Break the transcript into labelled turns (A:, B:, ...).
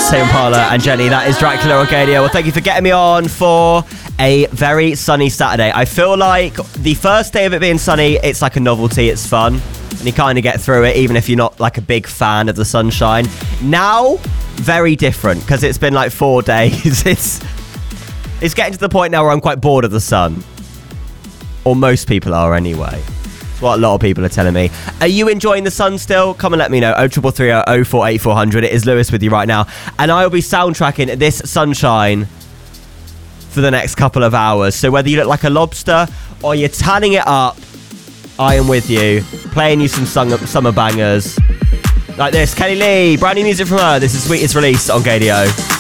A: Tame Impala and Jenny. That is Dracula on Gadio. Well, thank you for getting me on for a very sunny Saturday. I feel like the first day of it being sunny, it's like a novelty. It's fun. And you kind of get through it, even if you're not like a big fan of the sunshine. Now, very different, because it's been like 4 days. It's getting to the point now where I'm quite bored of the sun. Or most people are anyway. It's what a lot of people are telling me. Are you enjoying the sun still? Come and let me know. 0330 048 400. It is Lewis with you right now. And I will be soundtracking this sunshine for the next couple of hours. So whether you look like a lobster or you're tanning it up, I am with you. Playing you some summer bangers. Like this. Kelly Lee. Brand new music from her. This is Sweetest Release on Gadio.